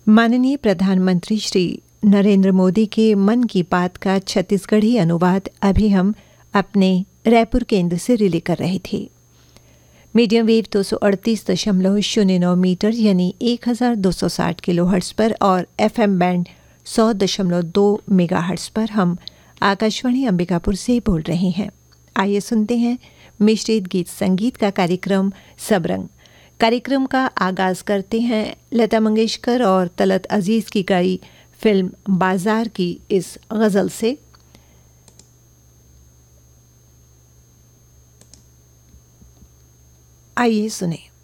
माननीय प्रधानमंत्री श्री नरेंद्र मोदी के मन की बात का छत्तीसगढ़ी अनुवाद अभी हम अपने रायपुर केंद्र से रिले कर रहे थे। मीडियम वेव 238.09 मीटर यानी 1260 किलोहर्ट्ज़ पर और एफएम बैंड 100.2 मेगाहर्ट्ज़ पर हम आकाशवाणी अंबिकापुर से बोल रहे हैं। आइए सुनते हैं मिश्रित गीत संगीत का कार्यक्रम सबरंग। कार्यक्रम का आगाज करते हैं लता मंगेशकर और तलत अजीज़ की गाई फिल्म बाजार की इस गज़ल से। आइए सुने।